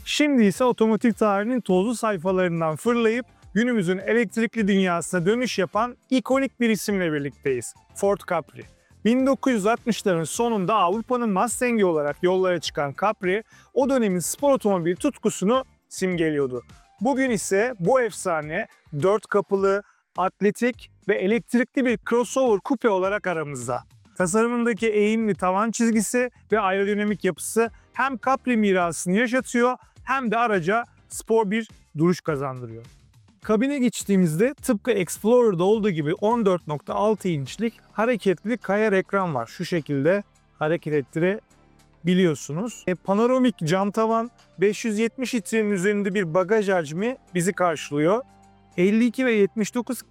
Şimdi ise otomotiv tarihinin tozlu sayfalarından fırlayıp günümüzün elektrikli dünyasına dönüş yapan ikonik bir isimle birlikteyiz. Ford Capri. 1960'ların sonunda Avrupa'nın Mustang'i olarak yollara çıkan Capri, o dönemin spor otomobil tutkusunu simgeliyordu. Bugün ise bu efsane 4 kapılı, atletik ve elektrikli bir crossover coupe olarak aramızda. Tasarımındaki eğimli tavan çizgisi ve aerodinamik yapısı hem Capri mirasını yaşatıyor hem de araca spor bir duruş kazandırıyor. Kabine geçtiğimizde tıpkı Explorer'da olduğu gibi 14.6 inçlik hareketli kayar ekran var. Şu şekilde hareket ettirebiliyorsunuz. Panoramik cam tavan, 570 litrenin üzerinde bir bagaj hacmi bizi karşılıyor. 52 ve 79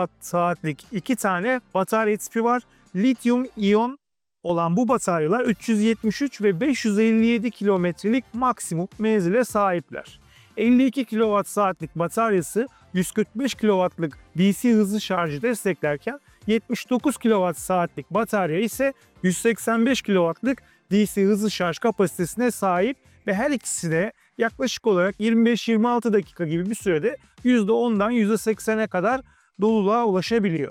kWh iki tane batarya tipi var. Lityum iyon olan bu bataryalar 373 ve 557 kilometrelik maksimum menzile sahipler. 52 kWh'lik bataryası 145 kW'lık DC hızlı şarjı desteklerken 79 kWh'lik batarya ise 185 kW'lık DC hızlı şarj kapasitesine sahip ve her ikisi de yaklaşık olarak 25-26 dakika gibi bir sürede %10'dan %80'e kadar doluluğa ulaşabiliyor.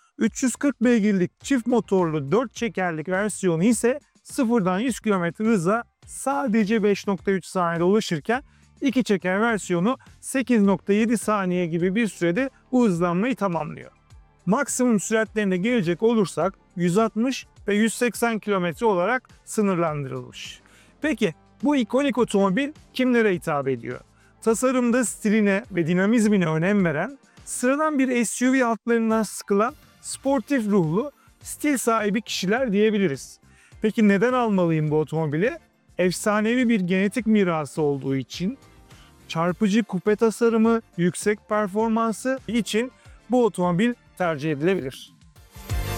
340 beygirlik çift motorlu 4 çekerlik versiyonu ise 0'dan 100 km hıza sadece 5.3 saniyede ulaşırken 2 çeker versiyonu 8.7 saniye gibi bir sürede bu hızlanmayı tamamlıyor. Maksimum süratlerine gelecek olursak 160 ve 180 km olarak sınırlandırılmış. Peki bu ikonik otomobil kimlere hitap ediyor? Tasarımda stiline ve dinamizmine önem veren, sıradan bir SUV altlarından sıkılan sportif ruhlu, stil sahibi kişiler diyebiliriz. Peki neden almalıyım bu otomobili? Efsanevi bir genetik mirası olduğu için, çarpıcı kupe tasarımı, yüksek performansı için bu otomobil tercih edilebilir.